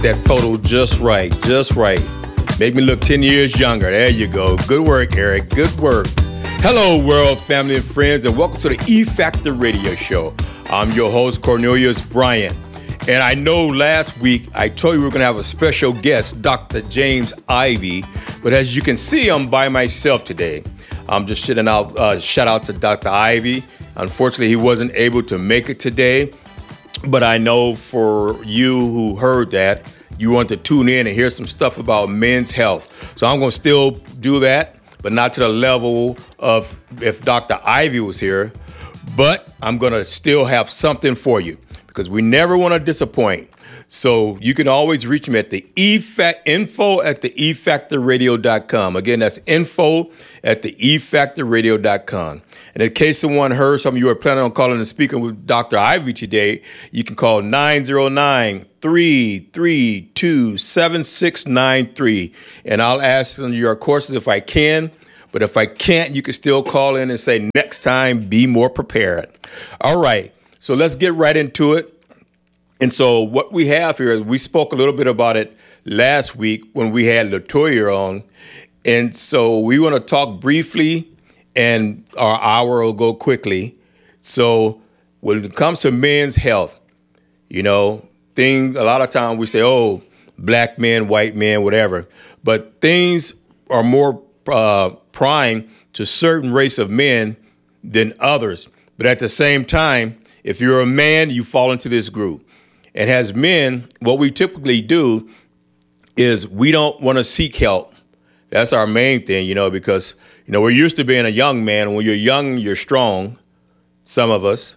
That photo just right, just right. Make me look 10 years younger. There you go. Good work, Eric. Good work. Hello, world, family, and friends, and welcome to the E Factor Radio Show. I'm your host, Cornelius Bryant. And I know last week I told you we were going to have a special guest, Dr. James Ivy. But as you can see, I'm by myself today. I'm just shouting out, shout out to Dr. Ivy. Unfortunately, he wasn't able to make it today. But I know for you who heard that, you want to tune in and hear some stuff about men's health. So I'm going to still do that, but not to the level of if Dr. Ivy was here. But I'm going to still have something for you because we never want to disappoint. So you can always reach me at the info at the efactorradio.com. Again, that's info at the efactorradio.com. And in case someone heard, some of you are planning on calling and speaking with Dr. Ivy today, you can call 909-332-7693. And I'll ask your questions if I can. But if I can't, you can still call in and say, next time, be more prepared. All right. So let's get right into it. And so what we have here is we spoke a little bit about it last week when we had LaToya on. And so we want to talk briefly and our hour will go quickly. So when it comes to men's health, you know, a lot of times we say, oh, black men, white men, whatever. But things are more prime to certain race of men than others. But at the same time, if you're a man, you fall into this group. And as men, what we typically do is we don't want to seek help. That's our main thing, you know, because, you know, we're used to being a young man. And when you're young, you're strong, some of us.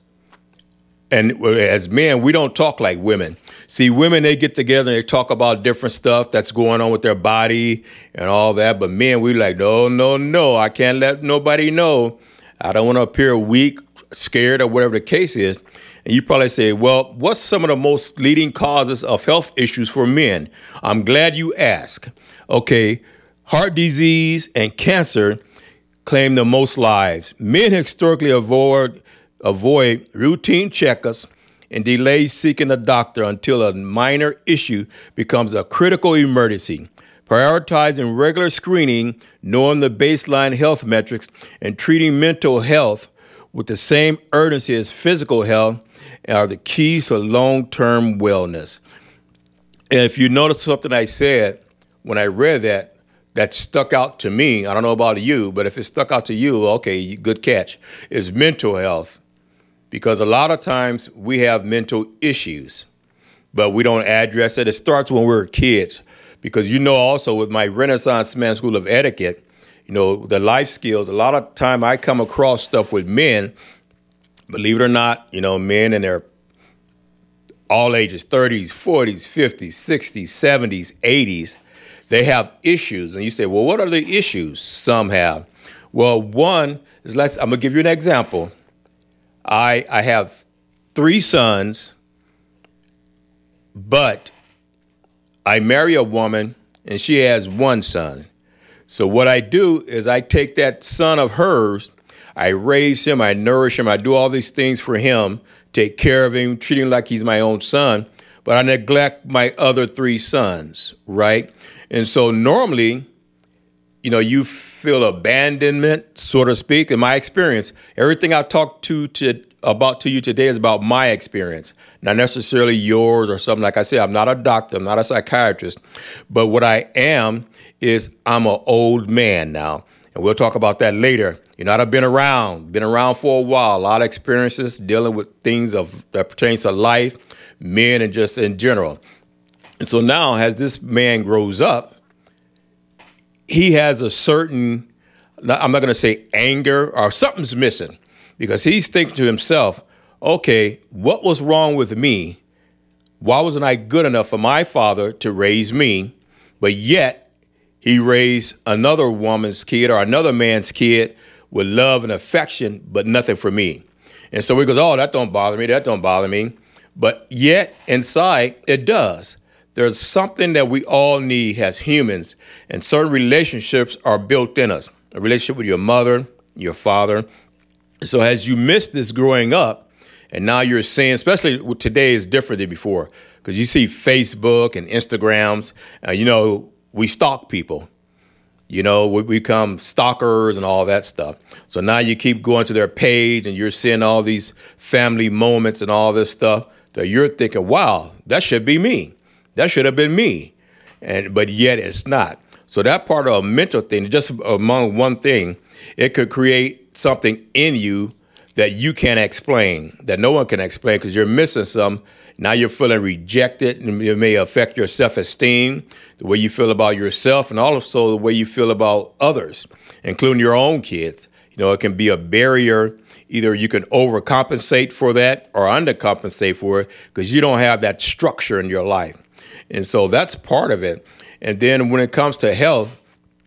And as men, we don't talk like women. See, women, they get together and they talk about different stuff that's going on with their body and all that. But men, we like, no, I can't let nobody know. I don't want to appear weak, scared, or whatever the case is. And you probably say, well, what's some of the most leading causes of health issues for men? I'm glad you asked. Okay, heart disease and cancer claim the most lives. Men historically avoid routine checkups and delay seeking a doctor until a minor issue becomes a critical emergency. Prioritizing regular screening, knowing the baseline health metrics, and treating mental health with the same urgency as physical health are the keys to long-term wellness. And if you notice something I said when I read that stuck out to me, I don't know about you, but if it stuck out to you, okay, good catch, is mental health. Because a lot of times we have mental issues, but we don't address it. It starts when we're kids. Because you know also with my Renaissance Man School of Etiquette, you know, the life skills, a lot of time I come across stuff with men, believe it or not, you know, men in their all ages, 30s, 40s, 50s, 60s, 70s, 80s, they have issues. And you say, well, what are the issues some have? Well, one is, I'm going to give you an example. I have 3 sons, but I marry a woman and she has 1 son. So what I do is I take that son of hers, I raise him, I nourish him, I do all these things for him, take care of him, treat him like he's my own son, but I neglect my other 3 sons, right? And so normally, you know, you feel abandonment, so to speak. In my experience, everything I talk about to you today is about my experience, not necessarily yours or something. Like I said, I'm not a doctor, I'm not a psychiatrist, but what I am is I'm an old man now. And we'll talk about that later. You know, I've been around for a while, a lot of experiences dealing with things that pertains to life, men, and just in general. And so now as this man grows up, he has a certain, I'm not going to say anger, or something's missing, because he's thinking to himself, okay, what was wrong with me? Why wasn't I good enough for my father to raise me? But yet he raised another woman's kid or another man's kid with love and affection, but nothing for me. And so he goes, oh, that don't bother me. But yet inside it does. There's something that we all need as humans, and certain relationships are built in us. A relationship with your mother, your father. So as you miss this growing up, and now you're seeing, especially today is different than before. Because you see Facebook and Instagrams, we stalk people. We become stalkers and all that stuff. So now you keep going to their page and you're seeing all these family moments and all this stuff that you're thinking, wow, that should be me. That should have been me. But yet it's not. So that part of a mental thing, just among one thing, it could create something in you that you can't explain, that no one can explain because you're missing some. Now you're feeling rejected, and it may affect your self-esteem, the way you feel about yourself, and also the way you feel about others, including your own kids. It can be a barrier. Either you can overcompensate for that or undercompensate for it because you don't have that structure in your life. And so that's part of it. And then when it comes to health,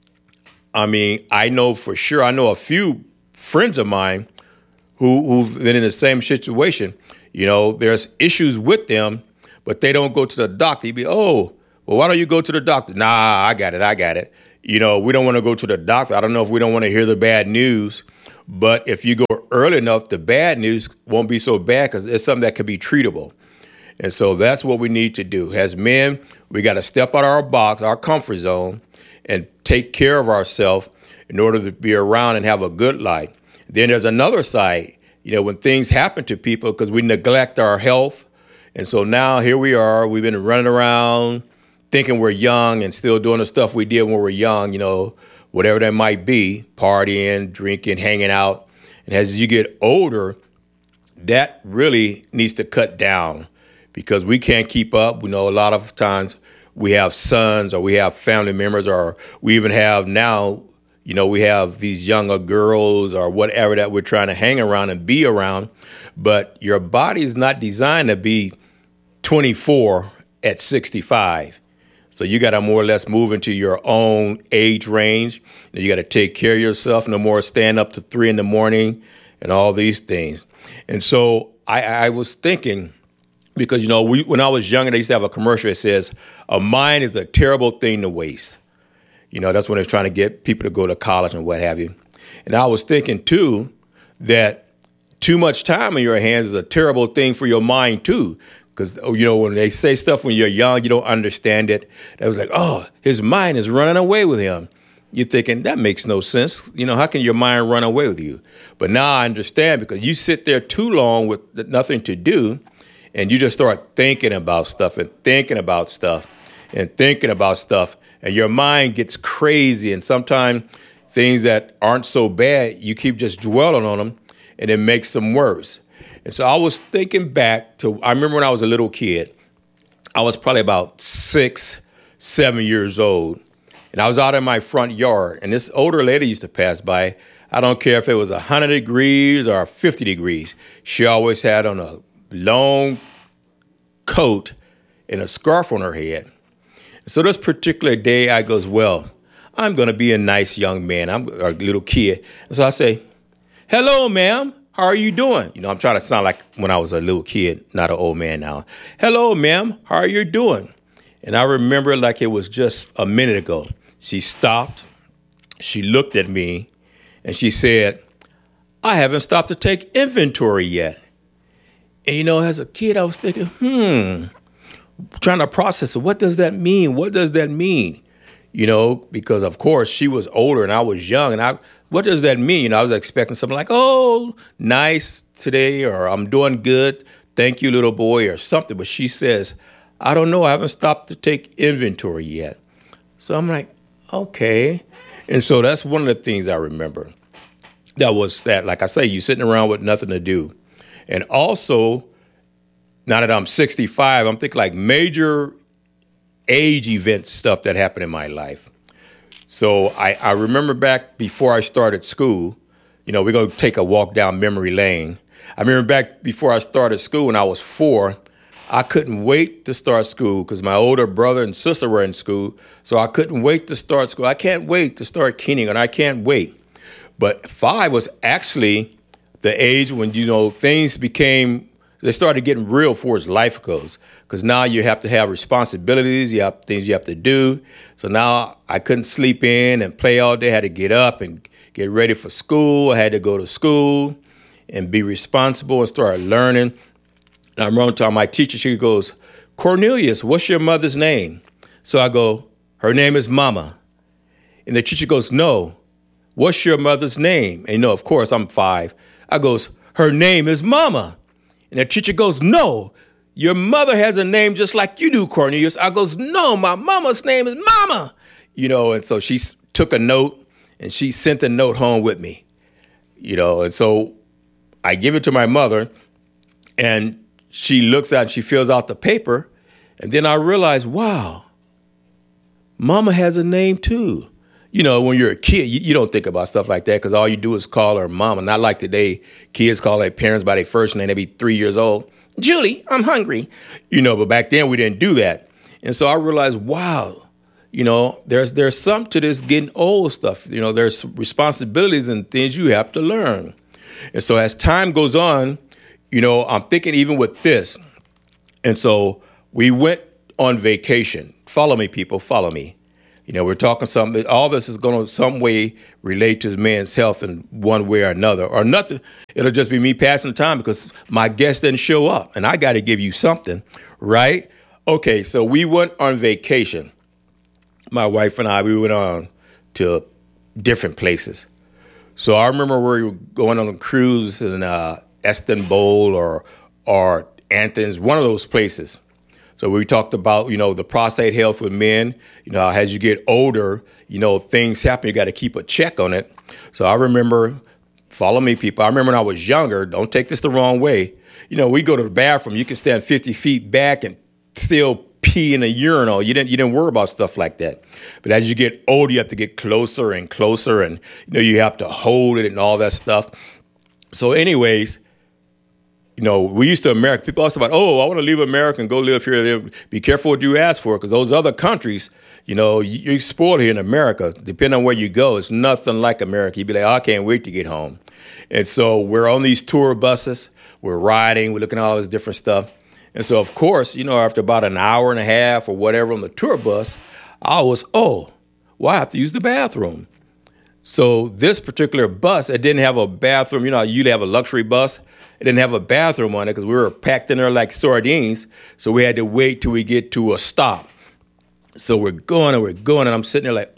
I know for sure, I know a few friends of mine who've been in the same situation. There's issues with them, but they don't go to the doctor. You'd be, well, why don't you go to the doctor? Nah, I got it. We don't want to go to the doctor. I don't know if we don't want to hear the bad news, but if you go early enough, the bad news won't be so bad because it's something that can be treatable. And so that's what we need to do. As men, we got to step out of our box, our comfort zone, and take care of ourselves in order to be around and have a good life. Then there's another side, when things happen to people because we neglect our health. And so now here we are, we've been running around thinking we're young and still doing the stuff we did when we were young, whatever that might be, partying, drinking, hanging out. And as you get older, that really needs to cut down because we can't keep up. We know a lot of times we have sons or we have family members or we even have now, we have these younger girls or whatever that we're trying to hang around and be around. But your body is not designed to be 24 at 65. So you got to more or less move into your own age range. You got to take care of yourself. No more stand up to 3 a.m. and all these things. And so I was thinking, because, when I was younger, they used to have a commercial that says, a mind is a terrible thing to waste. That's when they're trying to get people to go to college and what have you. And I was thinking, too, that too much time in your hands is a terrible thing for your mind, too. Because, when they say stuff when you're young, you don't understand it. That was like, his mind is running away with him. You're thinking, that makes no sense. How can your mind run away with you? But now I understand because you sit there too long with nothing to do, and you just start thinking about stuff and thinking about stuff and thinking about stuff. And your mind gets crazy. And sometimes things that aren't so bad, you keep just dwelling on them and it makes them worse. And so I was thinking back to, I remember when I was a little kid, I was probably about 6, 7 years old. And I was out in my front yard and this older lady used to pass by. I don't care if it was 100 degrees or 50 degrees. She always had on a long coat and a scarf on her head. So this particular day, I goes, well, I'm going to be a nice young man. I'm a little kid. And so I say, hello, ma'am. How are you doing? I'm trying to sound like when I was a little kid, not an old man now. Hello, ma'am. How are you doing? And I remember like it was just a minute ago. She stopped. She looked at me and she said, I haven't stopped to take inventory yet. And, as a kid, I was thinking, trying to process it. What does that mean? What does that mean? Because, of course, she was older and I was young. And what does that mean? I was expecting something like, oh, nice today, or I'm doing good. Thank you, little boy, or something. But she says, I don't know. I haven't stopped to take inventory yet. So I'm like, okay. And so that's one of the things I remember. That was that, like I say, you sitting around with nothing to do. And also, now that I'm 65, I'm thinking like major age event stuff that happened in my life. So I remember back before I started school, we're going to take a walk down memory lane. I remember back before I started school when I was 4, I couldn't wait to start school because my older brother and sister were in school. So I couldn't wait to start school. I can't wait to start kindergarten. I can't wait. But 5 was actually the age when, things they started getting real for as life goes. Because now you have to have responsibilities, you have things you have to do. So now I couldn't sleep in and play all day. I had to get up and get ready for school. I had to go to school and be responsible and start learning. And I remember telling my teacher, she goes, Cornelius, what's your mother's name? So I go, her name is Mama. And the teacher goes, no, what's your mother's name? And of course, I'm 5. I goes, her name is Mama. And the teacher goes, no, your mother has a name just like you do, Cornelius. I goes, no, my mama's name is Mama. And so she took a note and she sent the note home with me. And so I give it to my mother and she looks at it and she fills out the paper. And then I realize, wow, Mama has a name too. When you're a kid, you don't think about stuff like that because all you do is call her Mama. Not like today, kids call their parents by their first name. They be 3 years old. Julie, I'm hungry. But back then we didn't do that. And so I realized, wow, there's something to this getting old stuff. There's responsibilities and things you have to learn. And so as time goes on, I'm thinking even with this. And so we went on vacation. Follow me, people, follow me. We're talking something, all this is going to some way relate to men's health in one way or another, or nothing. It'll just be me passing the time because my guest didn't show up and I got to give you something, right? Okay, so we went on vacation. My wife and I, we went on to different places. So I remember we were going on a cruise in Istanbul or Athens, one of those places. So we talked about, the prostate health with men, as you get older, things happen. You got to keep a check on it. So I remember, follow me, people. I remember when I was younger, don't take this the wrong way. We go to the bathroom. You can stand 50 feet back and still pee in a urinal. You didn't worry about stuff like that. But as you get older, you have to get closer and closer and, you have to hold it and all that stuff. So anyways, we used to America. People ask about, I want to leave America and go live here. Be careful what you ask for, because those other countries, you're spoiled here in America. Depending on where you go, it's nothing like America. You'd be like, I can't wait to get home. And so we're on these tour buses. We're riding. We're looking at all this different stuff. And so, of course, after about an hour and a half or whatever on the tour bus, I was, I have to use the bathroom. So this particular bus, it didn't have a bathroom. You'd have a luxury bus. It didn't have a bathroom on it because we were packed in there like sardines. So we had to wait till we get to a stop. So we're going and I'm sitting there like,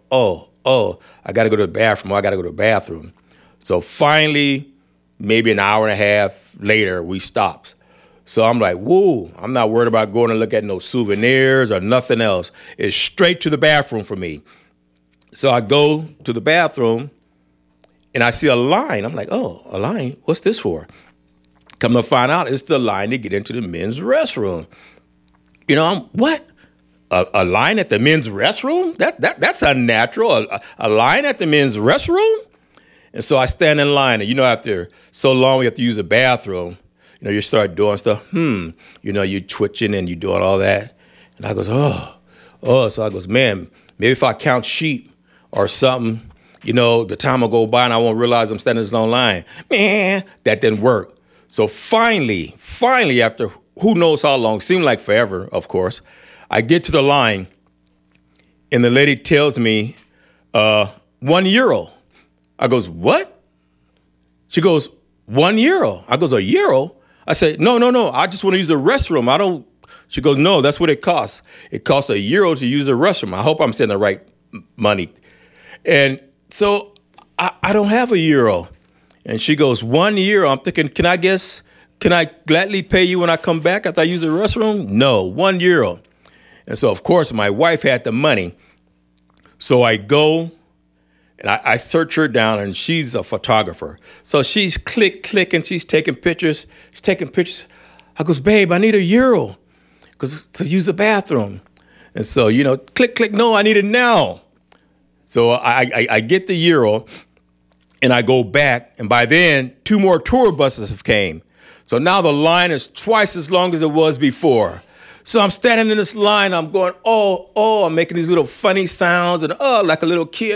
I got to go to the bathroom. So finally, maybe an hour and a half later, we stopped. So I'm like, whoa, I'm not worried about going to look at no souvenirs or nothing else. It's straight to the bathroom for me. So I go to the bathroom and I see a line. I'm like, a line? What's this for? Come to find out, it's the line to get into the men's restroom. What? A line at the men's restroom? That's unnatural. A line at the men's restroom? And so I stand in line, and after so long we have to use the bathroom, you start doing stuff. You're twitching and you're doing all that. And I goes, So I goes, man, maybe if I count sheep or something, the time will go by and I won't realize I'm standing in this long line. Man, that didn't work. So finally, after who knows how long, seemed like forever, of course, I get to the line and the lady tells me, €1. I goes, what? She goes, €1. I goes, €1? I said, no, I just want to use the restroom. She goes, no, that's what it costs. It costs €1 to use the restroom. I hope I'm saying the right money. And so I don't have €1. And she goes, €1. I'm thinking, can I gladly pay you when I come back after I use the restroom? No, €1. And so, of course, my wife had the money. So I go and I search her down, and she's a photographer. So she's clicking, she's taking pictures. I goes, babe, I need €1 to use the bathroom. And so, click, no, I need it now. So I get the €1 and I go back. And by then, 2 more tour buses have came. So now the line is twice as long as it was before. So I'm standing in this line. I'm going, I'm making these little funny sounds and like a little kid.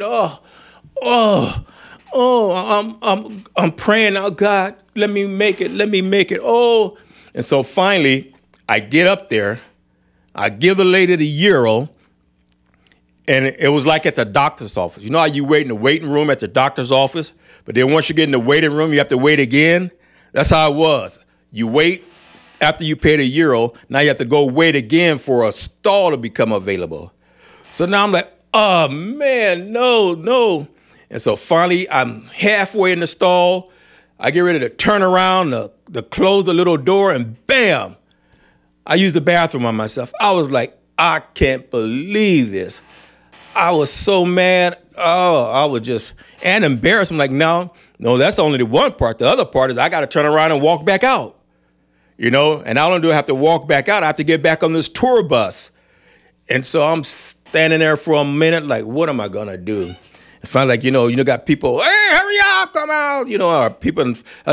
I'm praying out, God, let me make it. And so finally, I get up there. I give the lady the €1. And it was like at the doctor's office. You know how you wait in the waiting room at the doctor's office? But then once you get in the waiting room, you have to wait again? That's how it was. You wait, after you pay the euro, now you have to go wait again for a stall to become available. So now I'm like, oh man, no. And so finally I'm halfway in the stall. I get ready to turn around to close the little door, and bam, I used the bathroom on myself. I was like, I can't believe this. I was so mad. Oh, I was just, and embarrassed. I'm like, no, that's only the one part. The other part is I got to turn around and walk back out, and not only do I have to walk back out, I have to get back on this tour bus. And so I'm standing there for a minute, like, what am I going to do? And finally, like, got people, hey, hurry up, come out, or people,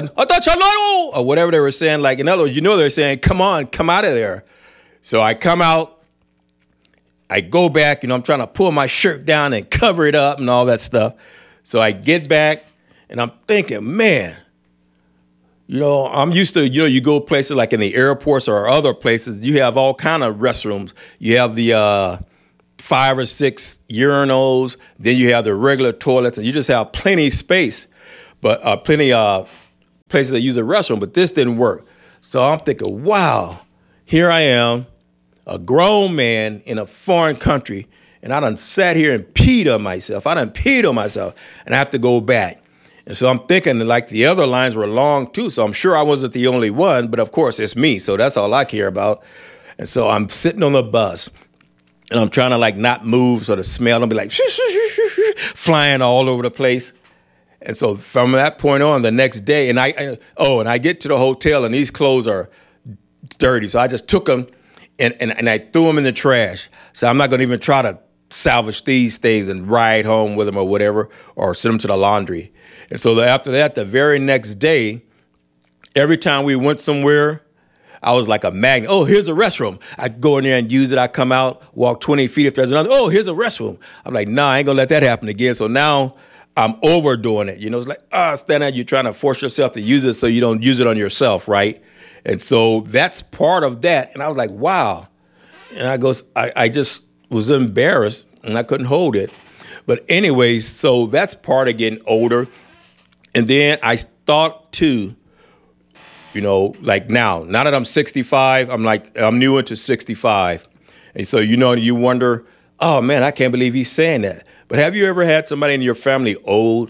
or whatever they were saying. Like, in other words, they're saying, come on, come out of there. So I come out. I go back, I'm trying to pull my shirt down and cover it up and all that stuff. So I get back and I'm thinking, man, I'm used to, you go places like in the airports or other places, you have all kind of restrooms. You have the 5 or 6 urinals, then you have the regular toilets, and you just have plenty of space, but plenty of places that use a restroom, but this didn't work. So I'm thinking, wow, here I am, a grown man in a foreign country, and I done sat here and peed on myself. And I have to go back. And so I'm thinking like the other lines were long too, so I'm sure I wasn't the only one, but of course it's me, so that's all I care about. And so I'm sitting on the bus, and I'm trying to like not move so the smell don't be like flying all over the place. And so from that point on, the next day, and I get to the hotel, and these clothes are dirty, so I just took them and I threw them in the trash. So I'm not going to even try to salvage these things and ride home with them or whatever, or send them to the laundry. And so after that, the very next day, every time we went somewhere, I was like a magnet. Oh, here's a restroom. I go in there and use it. I come out, walk 20 feet. If there's another, oh, here's a restroom. I'm like, nah, I ain't going to let that happen again. So now I'm overdoing it. It's like, stand there, you're trying to force yourself to use it so you don't use it on yourself, right? And so that's part of that. And I was like, wow. And I just was embarrassed, and I couldn't hold it. But anyways, so that's part of getting older. And then I thought too, like now that I'm 65, I'm new into 65. And so, you wonder, oh man, I can't believe he's saying that. But have you ever had somebody in your family old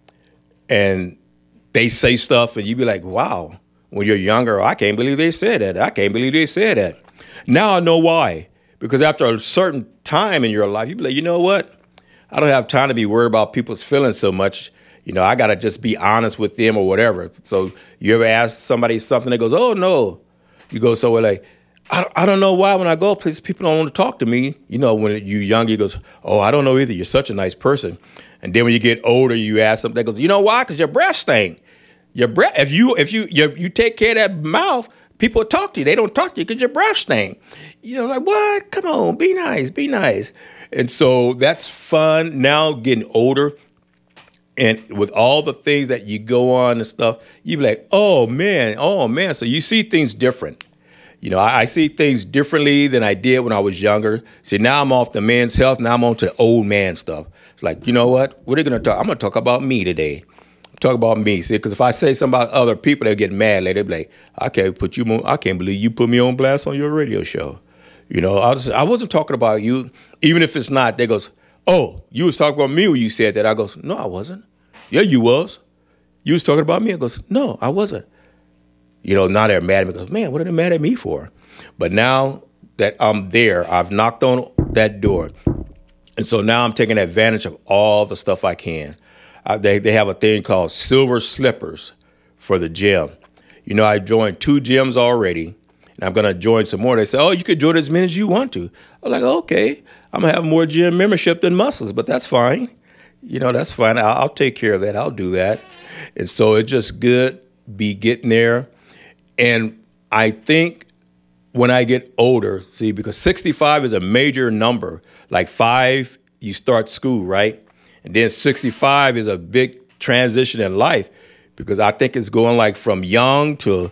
and they say stuff and you be like, wow, when you're younger, I can't believe they said that. I can't believe they said that. Now I know why. Because after a certain time in your life, you be like, you know what? I don't have time to be worried about people's feelings so much. I got to just be honest with them or whatever. So you ever ask somebody something that goes, oh, no. You go somewhere like, I don't know why when I go places, people don't want to talk to me. When you're young, you goes, oh, I don't know either. You're such a nice person. And then when you get older, you ask something that goes, you know why? Because your breath stink. Your breath, if you take care of that mouth, people talk to you. They don't talk to you because your breath stink. Like, what? Come on, be nice. And so that's fun now getting older. And with all the things that you go on and stuff, you be like, oh man. So you see things different. I see things differently than I did when I was younger. See, now I'm off the men's health. Now I'm on to old man stuff. It's like, you know what? What are they going to talk? I'm going to talk about me today. Talk about me. See, because if I say something about other people, they'll get mad later. They'll be like, I can't believe you put me on blast on your radio show. I wasn't talking about you. Even if it's not, they goes, oh, you was talking about me when you said that. I goes, no, I wasn't. Yeah, you was. You was talking about me. I goes, no, I wasn't. Now they're mad at me. Goes, man, what are they mad at me for? But now that I'm there, I've knocked on that door. And so now I'm taking advantage of all the stuff I can. They have a thing called Silver Slippers for the gym. I joined 2 gyms already, and I'm going to join some more. They say, oh, you could join as many as you want to. I'm like, okay, I'm going to have more gym membership than muscles, but that's fine. That's fine. I'll take care of that. I'll do that. And so it's just good be getting there. And I think when I get older, see, because 65 is a major number, like 5, you start school, right? And then 65 is a big transition in life because I think it's going like from young to,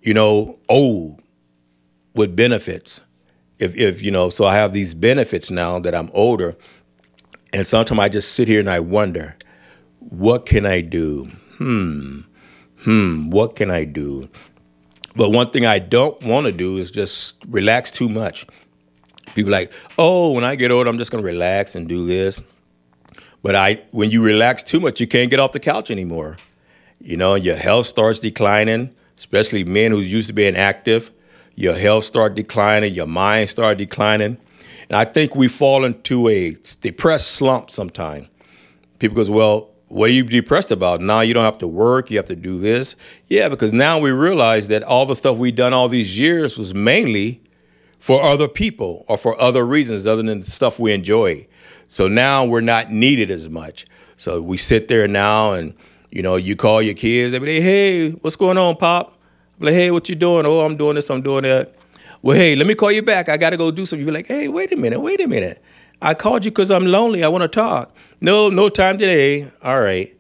old with benefits. So I have these benefits now that I'm older. And sometimes I just sit here and I wonder, what can I do? What can I do? But one thing I don't want to do is just relax too much. People like, oh, when I get older, I'm just going to relax and do this. But when you relax too much, you can't get off the couch anymore. You know, your health starts declining, especially men who's used to being active. Your health start declining, your mind start declining. And I think we fall into a depressed slump sometime. People goes, well, what are you depressed about? Now you don't have to work, you have to do this. Yeah, because now we realize that all the stuff we've done all these years was mainly for other people or for other reasons other than the stuff we enjoy. So now we're not needed as much. So we sit there now and, you know, you call your kids, they be like, hey, what's going on, Pop? I'm like, hey, what you doing? Oh, I'm doing this, I'm doing that. Well, hey, let me call you back. I got to go do something. You be like, hey, wait a minute. I called you because I'm lonely. I want to talk. No time today. All right.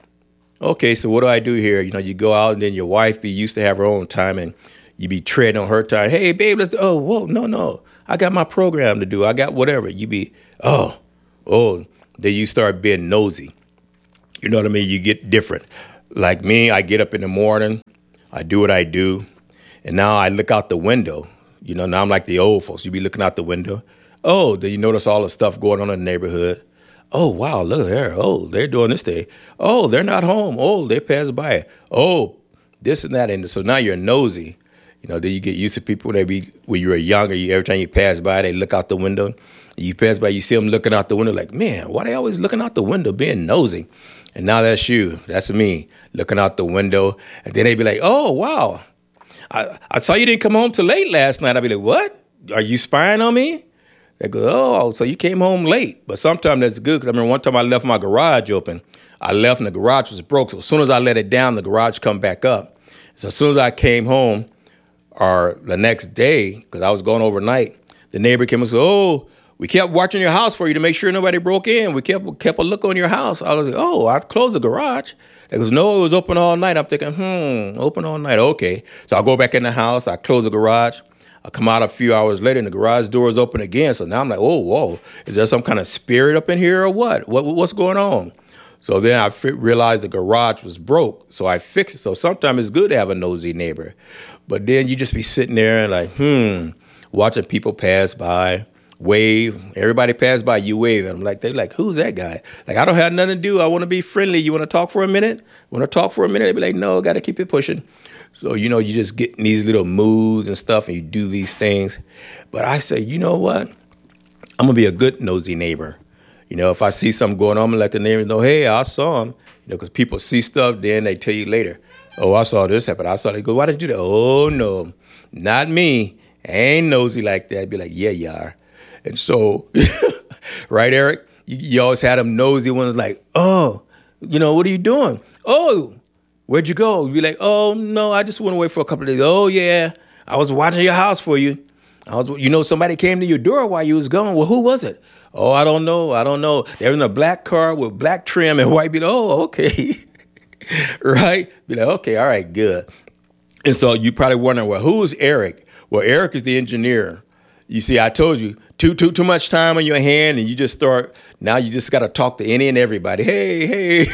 Okay, so what do I do here? You know, you go out and then your wife be used to have her own time and you be treading on her time. Hey, babe, let's do. Oh, whoa, no. I got my program to do. I got whatever. You be, oh, then you start being nosy. You know what I mean? You get different. Like me, I get up in the morning, I do what I do, and now I look out the window. You know, now I'm like the old folks. You be looking out the window. Oh, then you notice all the stuff going on in the neighborhood. Oh, wow, look there. Oh, they're doing this day. Oh, they're not home. Oh, they passed by. Oh, this and that. And so now you're nosy. You know, then you get used to people. When you were younger, every time you pass by, they look out the window. You pass by, you see them looking out the window like, man, why they always looking out the window being nosy? And now that's you. That's me looking out the window. And then they be like, oh, wow. I saw you didn't come home till late last night. I'd be like, what? Are you spying on me? They go, oh, so you came home late. But sometimes that's good because I remember one time I left my garage open. I left and the garage was broke. So as soon as I let it down, the garage come back up. So as soon as I came home, or the next day, because I was going overnight, the neighbor came and said, oh, we kept watching your house for you to make sure nobody broke in. We kept a look on your house. I was like, oh, I closed the garage. They goes, no, it was open all night. I'm thinking, open all night. Okay. So I go back in the house. I close the garage. I come out a few hours later and the garage door is open again. So now I'm like, oh, whoa, is there some kind of spirit up in here or what? What's going on? So then I realized the garage was broke. So I fixed it. So sometimes it's good to have a nosy neighbor. But then you just be sitting there and like, watching people pass by, wave. Everybody pass by, you wave. And I'm like, they're like, who's that guy? Like, I don't have nothing to do. I want to be friendly. You want to talk for a minute? They be like, no, got to keep it pushing. So, you know, you just get in these little moods and stuff and you do these things. But I say, you know what? I'm going to be a good nosy neighbor. You know, if I see something going on, I'm going to let the neighbors know, hey, I saw him. You know, because people see stuff, then they tell you later. Oh, I saw this happen. They go, why did you do that? Oh, no, not me. I ain't nosy like that. I'd be like, yeah, you are. And so, right, Eric? You always had them nosy ones like, oh, you know, what are you doing? Oh, where'd you go? You'd be like, oh, no, I just went away for a couple of days. Oh, yeah, I was watching your house for you. Somebody came to your door while you was gone. Well, who was it? Oh, I don't know. They're in a black car with black trim and white. Be like, oh, okay. Right? Be like, okay, all right, good. And so you probably wondering, well, who's Eric? Well, Eric is the engineer. You see, I told you, too much time on your hand, and you just got to talk to any and everybody. Hey,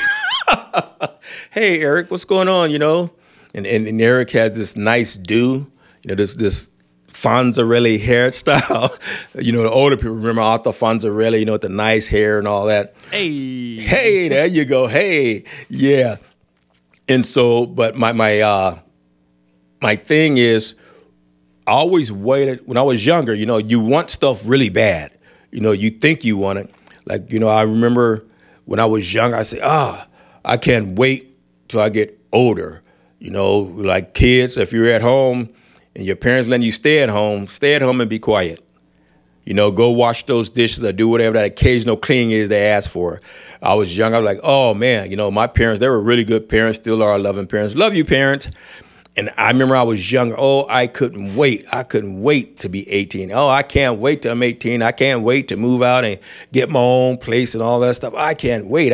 hey, Eric, what's going on, you know? And Eric has this nice do, you know, this Fonzarelli hairstyle. You know, the older people remember Arthur Fonzarelli, you know, with the nice hair and all that. Hey, there you go. Hey, yeah. And so, but my thing is, I always waited when I was younger. You know, you want stuff really bad. You know, you think you want it. Like, you know, I remember when I was young, I said, I can't wait till I get older. You know, like kids, if you're at home and your parents letting you stay at home and be quiet. You know, go wash those dishes or do whatever that occasional cleaning is they ask for. I was young. I was like, oh, man, you know, my parents, they were really good parents, still are loving parents. Love you, parents. And I remember I was younger. Oh, I couldn't wait. I couldn't wait to be 18. Oh, I can't wait till I'm 18. I can't wait to move out and get my own place and all that stuff. I can't wait.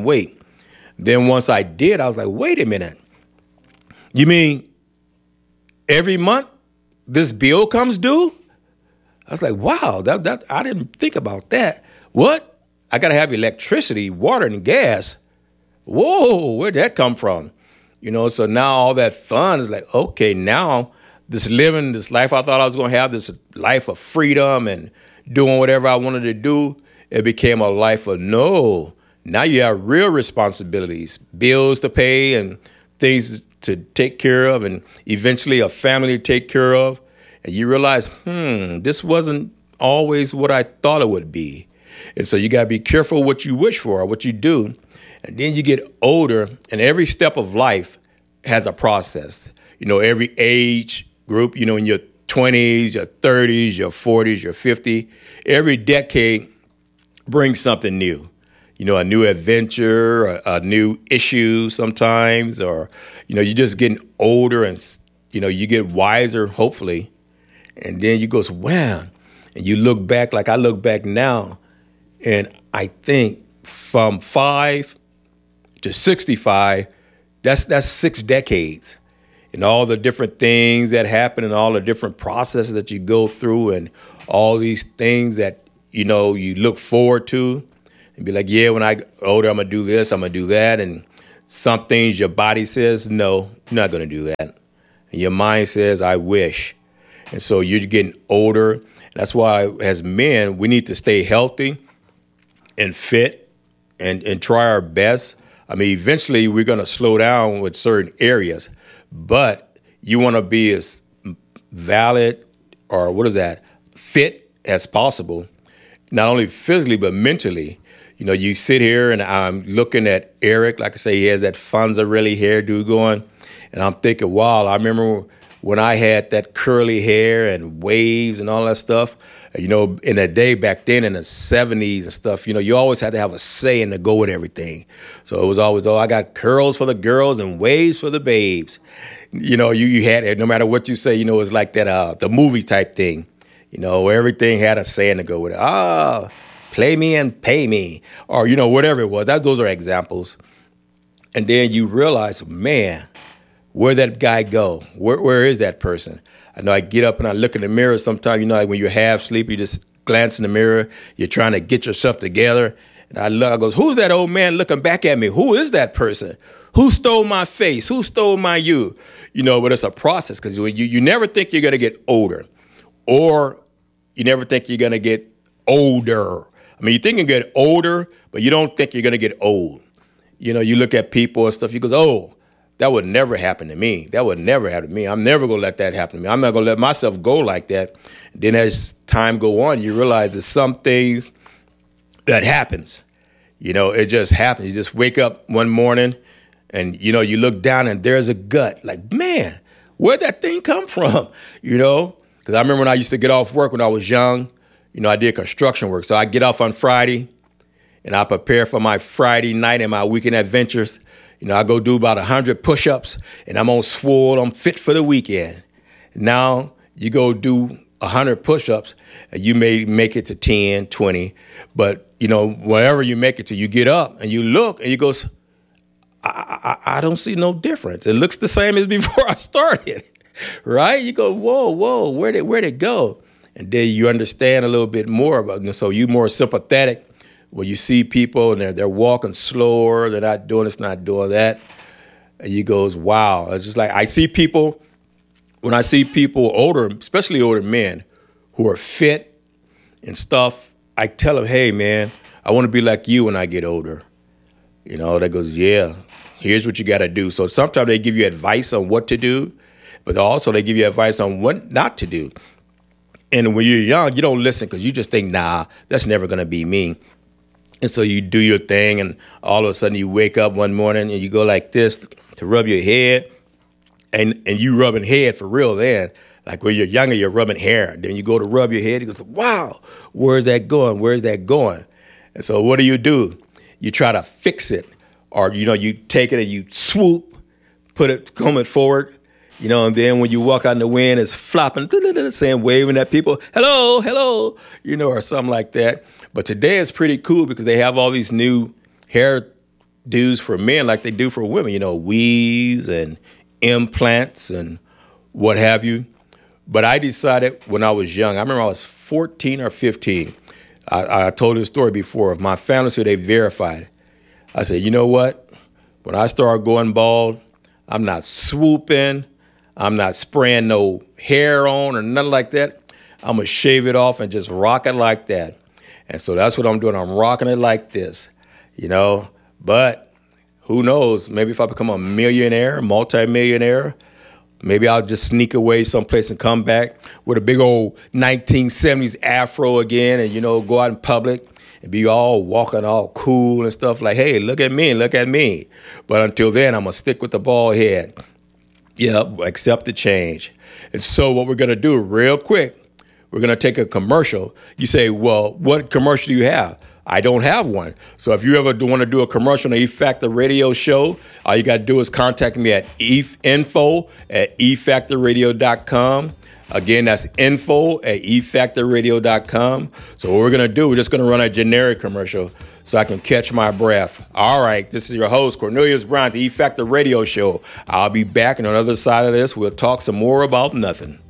Then once I did, I was like, wait a minute. You mean every month this bill comes due? I was like, wow, that I didn't think about that. What? I got to have electricity, water, and gas. Whoa, where'd that come from? You know, so now all that fun is like, okay, now this living, this life I thought I was going to have, this life of freedom and doing whatever I wanted to do, it became a life of no. Now you have real responsibilities, bills to pay and things to take care of, and eventually a family to take care of. And you realize, this wasn't always what I thought it would be. And so you got to be careful what you wish for, what you do. And then you get older, and every step of life has a process. Every age group, in your 20s, your 30s, your 40s, your 50s, every decade brings something new. A new adventure, a new issue sometimes, or, you're just getting older and, you get wiser, hopefully. And then you go, wow. And you look back, like I look back now, and I think from 5 to 65, that's 6 decades. And all the different things that happen and all the different processes that you go through and all these things that, you look forward to and be like, yeah, when I get older, I'm going to do this, I'm going to do that. And some things your body says, no, you're not going to do that. And your mind says, I wish. And so you're getting older. That's why as men, we need to stay healthy and fit and try our best. I mean, eventually we're going to slow down with certain areas, but you want to be as valid or fit as possible, not only physically, but mentally. You sit here and I'm looking at Eric, like I say, he has that Fonzarelli hairdo going. And I'm thinking, wow, I remember when I had that curly hair and waves and all that stuff, in the day back then in the 70s and stuff, you always had to have a say and to go with everything. So it was always, I got curls for the girls and waves for the babes. You had, no matter what you say, it was like that, the movie type thing, where everything had a say and to go with it. Play me and pay me, or, whatever it was. Those are examples. And then you realize, man, where'd that guy go? Where is that person? I know I get up and I look in the mirror sometimes, like when you're half asleep, you just glance in the mirror, you're trying to get yourself together. And I look, I goes, who's that old man looking back at me? Who is that person? Who stole my face? Who stole my you? But it's a process because you never think you're going to get older, or you never think you're going to get older. I mean, you think you get older, but you don't think you're going to get old. You look at people and stuff, you go, oh, that would never happen to me. That would never happen to me. I'm never going to let that happen to me. I'm not going to let myself go like that. Then as time go on, you realize there's some things that happens. It just happens. You just wake up one morning and, you look down and there's a gut. Like, man, where'd that thing come from? Because I remember when I used to get off work when I was young, I did construction work. So I get off on Friday and I prepare for my Friday night and my weekend adventures. I go do about 100 push-ups and I'm on swole. I'm fit for the weekend. Now you go do 100 push-ups and you may make it to 10, 20. But, whenever you make it to, you get up and you look and you go, I don't see no difference. It looks the same as before I started, right? You go, whoa, where'd it go? And then you understand a little bit more about it. So you're more sympathetic when you see people and they're walking slower, they're not doing this, not doing that. And you goes, wow. It's just like when I see people older, especially older men who are fit and stuff, I tell them, hey, man, I want to be like you when I get older. That goes, yeah, here's what you got to do. So sometimes they give you advice on what to do, but also they give you advice on what not to do. And when you're young, you don't listen because you just think, nah, that's never going to be me. And so you do your thing, and all of a sudden you wake up one morning and you go like this to rub your head, and you rubbing head for real then. Like when you're younger, you're rubbing hair. Then you go to rub your head, you go, wow, where's that going? Where's that going? And so what do? You try to fix it, or, you take it and you swoop, put it, coming forward, and then when you walk out in the wind, it's flopping, saying, waving at people, hello, or something like that. But today it's pretty cool because they have all these new hairdos for men like they do for women, weaves and implants and what have you. But I decided when I was young, I remember I was 14 or 15. I told this story before of my family, so they verified. I said, you know what? When I start going bald, I'm not swooping. I'm not spraying no hair on or nothing like that. I'm going to shave it off and just rock it like that. And so that's what I'm doing. I'm rocking it like this, But who knows? Maybe if I become a millionaire, multimillionaire, maybe I'll just sneak away someplace and come back with a big old 1970s afro again and, go out in public and be all walking all cool and stuff like, hey, look at me, look at me. But until then, I'm going to stick with the bald head. Accept the change. And so what we're going to do real quick, we're going to take a commercial. You say, well, what commercial do you have? I don't have one. So if you ever want to do a commercial on the E-Factor Radio Show, all you got to do is contact me at info@efactorradio.com. Again, that's info@efactorradio.com. So what we're going to do, we're just going to run a generic commercial so I can catch my breath. All right, this is your host, Cornelius Brown, the E-Factor Radio Show. I'll be back, and on the other side of this, we'll talk some more about nothing.